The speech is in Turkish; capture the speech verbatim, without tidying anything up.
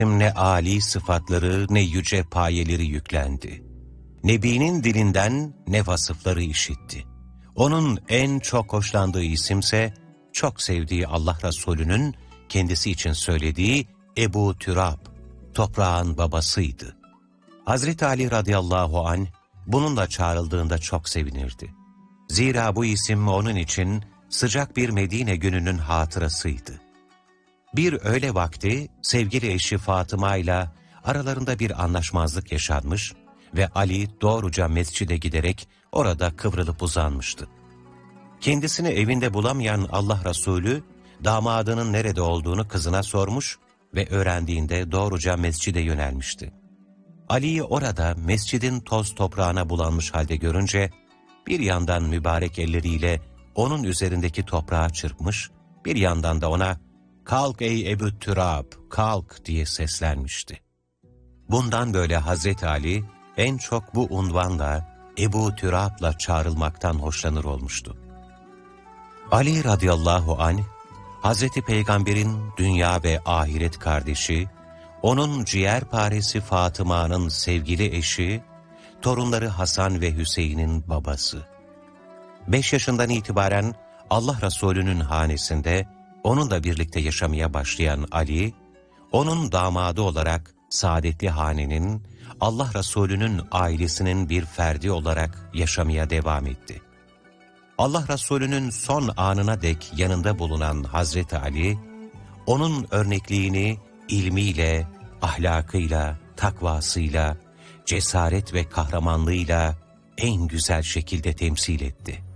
ne âli sıfatları ne yüce payeleri yüklendi. Nebinin dilinden ne vasıfları işitti. Onun en çok hoşlandığı isimse, çok sevdiği Allah Resulü'nün kendisi için söylediği Ebu Türab, toprağın babasıydı. Hazreti Ali radıyallahu anh bununla çağrıldığında çok sevinirdi. Zira bu isim onun için sıcak bir Medine gününün hatırasıydı. Bir öğle vakti sevgili eşi Fatıma ile aralarında bir anlaşmazlık yaşanmış ve Ali doğruca mescide giderek orada kıvrılıp uzanmıştı. Kendisini evinde bulamayan Allah Resulü, damadının nerede olduğunu kızına sormuş ve öğrendiğinde doğruca mescide yönelmişti. Ali'yi orada mescidin toz toprağına bulanmış halde görünce, bir yandan mübarek elleriyle onun üzerindeki toprağı çırpmış, bir yandan da ona, "Kalk ey Ebu Türab, kalk" diye seslenmişti. Bundan böyle Hazreti Ali, en çok bu unvanla Ebu Türab'la çağrılmaktan hoşlanır olmuştu. Ali radıyallahu anh, Hazreti Peygamber'in dünya ve ahiret kardeşi, onun ciğerparesi Fatıma'nın sevgili eşi, torunları Hasan ve Hüseyin'in babası. Beş yaşından itibaren Allah Resulü'nün hanesinde onunla birlikte yaşamaya başlayan Ali, onun damadı olarak saadetli hanenin, Allah Resulü'nün ailesinin bir ferdi olarak yaşamaya devam etti. Allah Resulü'nün son anına dek yanında bulunan Hazreti Ali, onun örnekliğini ilmiyle, ahlakıyla, takvasıyla, cesaret ve kahramanlığıyla en güzel şekilde temsil etti.